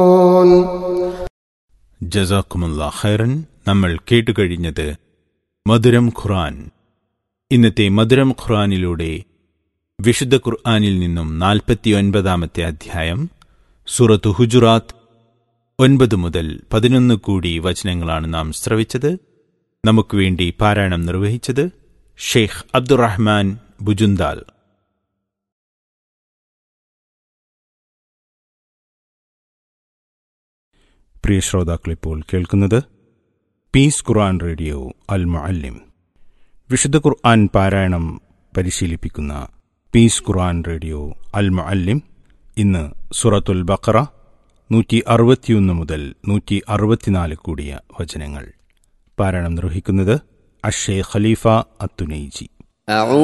ജസാക്കുമുല്ലാഹ് ഖൈറൻ. നമ്മൾ കേട്ടുകഴിഞ്ഞത് മധുരം ഖുർആൻ. ഇന്നത്തെ മധുരം ഖുർആനിലൂടെ വിശുദ്ധ ഖുർആനിൽ നിന്നും 49-ാമത്തെ അധ്യായം സൂറത്ത് ഹുജുറാത്ത് 9 മുതൽ 11 കൂടി വചനങ്ങളാണ് നാം ശ്രവിച്ചത്. നമുക്ക് വേണ്ടി പാരായണം നിർവഹിച്ചത് ഷെയ്ഖ് അബ്ദുറഹ്മാൻ ബുജുന്താൽ. പ്രിയ ശ്രോതാക്കളിപ്പോൾ കേൾക്കുന്നത് പീസ് ഖുർആൻ റേഡിയോ അൽ മുഅല്ലിം. വിശുദ്ധ ഖുർആൻ പാരായണം പരിശീലിപ്പിക്കുന്ന പീസ് ഖുർആൻ റേഡിയോ അൽ മുഅല്ലിം ഇന്ന് സൂറത്തുൽ ബഖറ 161 മുതൽ 164 കൂടിയ വചനങ്ങൾ പാരായണം നിർവഹിക്കുന്നത് അഷ്ശൈഖ് ഖലീഫ അത്തുനൈജി.